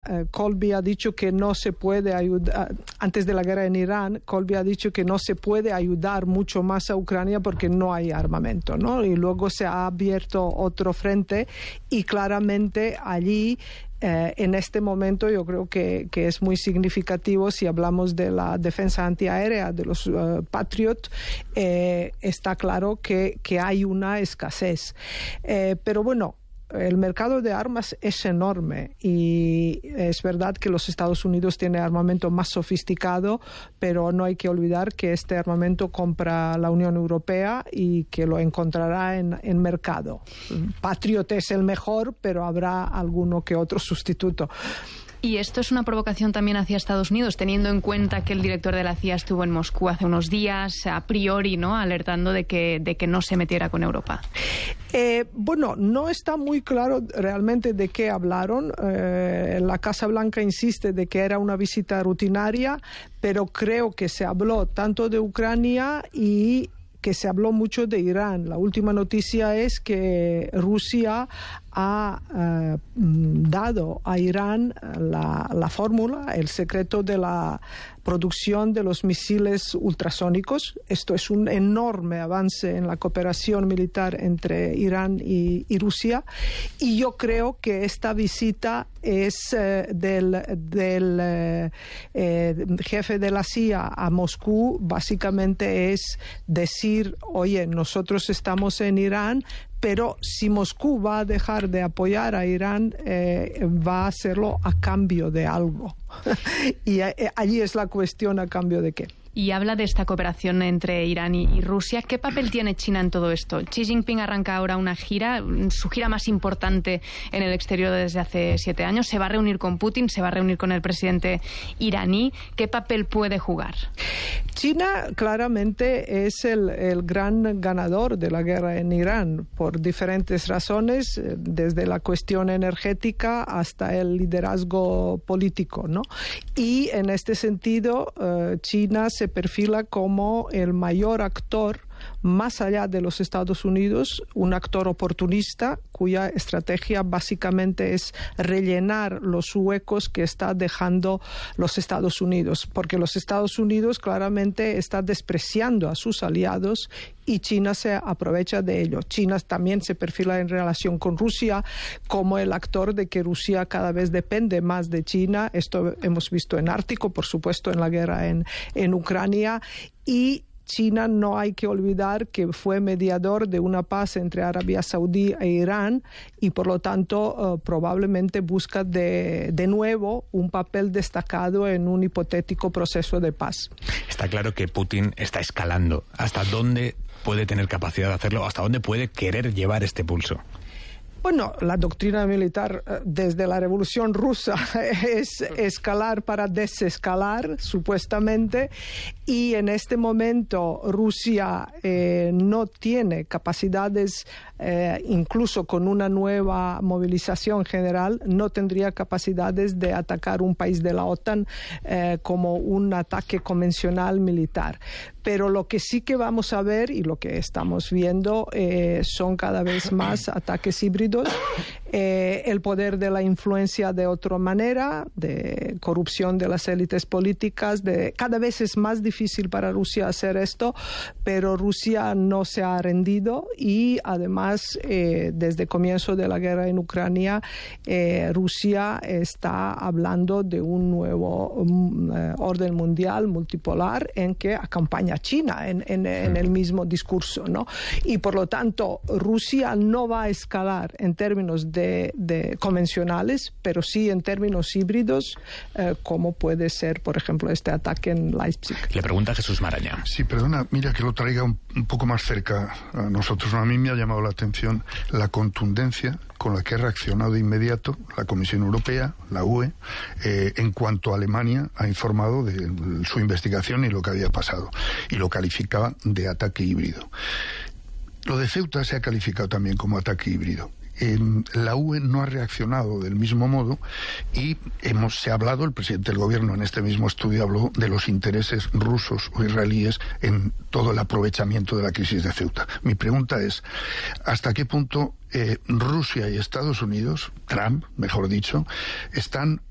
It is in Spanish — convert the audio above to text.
Colby ha dicho que no se puede ayudar, antes de la guerra en Irán, Colby ha dicho que no se puede ayudar mucho más a Ucrania porque no hay armamento, ¿no? Y luego se ha abierto otro frente y claramente allí en este momento yo creo que es muy significativo si hablamos de la defensa antiaérea de los Patriot. Está claro que hay una escasez, pero bueno, el mercado de armas es enorme y es verdad que los Estados Unidos tienen armamento más sofisticado, pero no hay que olvidar que este armamento compra la Unión Europea y que lo encontrará en mercado. Patriot es el mejor, pero habrá alguno que otro sustituto. Y esto es una provocación también hacia Estados Unidos, teniendo en cuenta que el director de la CIA estuvo en Moscú hace unos días, a priori, ¿no?, alertando de que no se metiera con Europa. Bueno, no está muy claro realmente de qué hablaron. La Casa Blanca insiste de que era una visita rutinaria, pero creo que se habló tanto de Ucrania y que se habló mucho de Irán. La última noticia es que Rusia ha dado a Irán la fórmula, el secreto de la producción de los misiles ultrasónicos. Esto es un enorme avance en la cooperación militar entre Irán y Rusia. Y yo creo que esta visita es del jefe de la CIA a Moscú, básicamente es decir, oye, nosotros estamos en Irán, pero si Moscú va a dejar de apoyar a Irán, va a hacerlo a cambio de algo. Y allí es la cuestión, ¿a cambio de qué? Y habla de esta cooperación entre Irán y Rusia. ¿Qué papel tiene China en todo esto? Xi Jinping arranca ahora una gira, su gira más importante en el exterior desde hace 7 años. Se va a reunir con Putin, se va a reunir con el presidente iraní. ¿Qué papel puede jugar? China claramente es el gran ganador de la guerra en Irán por diferentes razones, desde la cuestión energética hasta el liderazgo político, ¿no? Y en este sentido, China se perfila como el mayor actor más allá de los Estados Unidos, un actor oportunista cuya estrategia básicamente es rellenar los huecos que está dejando los Estados Unidos, porque los Estados Unidos claramente está despreciando a sus aliados y China se aprovecha de ello. China también se perfila en relación con Rusia como el actor de que Rusia cada vez depende más de China. Esto hemos visto en Ártico, por supuesto, en la guerra en Ucrania, y China no hay que olvidar que fue mediador de una paz entre Arabia Saudí e Irán y por lo tanto probablemente busca de nuevo un papel destacado en un hipotético proceso de paz. Está claro que Putin está escalando. ¿Hasta dónde puede tener capacidad de hacerlo? ¿Hasta dónde puede querer llevar este pulso? Bueno, la doctrina militar desde la Revolución Rusa es escalar para desescalar, supuestamente, y en este momento Rusia no tiene capacidades, incluso con una nueva movilización general, no tendría capacidades de atacar un país de la OTAN como un ataque convencional militar. Pero lo que sí que vamos a ver y lo que estamos viendo son cada vez más ataques híbridos, el poder de la influencia de otra manera, de corrupción de las élites políticas, cada vez es más difícil para Rusia hacer esto, pero Rusia no se ha rendido y además desde el comienzo de la guerra en Ucrania Rusia está hablando de un nuevo orden mundial multipolar en que acompaña a China en el mismo discurso, ¿no? Y por lo tanto Rusia no va a escalar en términos de convencionales, pero sí en términos híbridos, como puede ser, por ejemplo, este ataque en Leipzig. Le pregunta Jesús Maraña. Sí, perdona, mira que lo traiga un poco más cerca a nosotros. A mí me ha llamado la atención la contundencia con la que ha reaccionado de inmediato la Comisión Europea, la UE, en cuanto Alemania ha informado de su investigación y lo que había pasado, y lo calificaba de ataque híbrido. Lo de Ceuta se ha calificado también como ataque híbrido. La UE no ha reaccionado del mismo modo y se ha hablado, el presidente del gobierno en este mismo estudio habló de los intereses rusos o israelíes en todo el aprovechamiento de la crisis de Ceuta. Mi pregunta es, ¿hasta qué punto Rusia y Estados Unidos, Trump, mejor dicho, están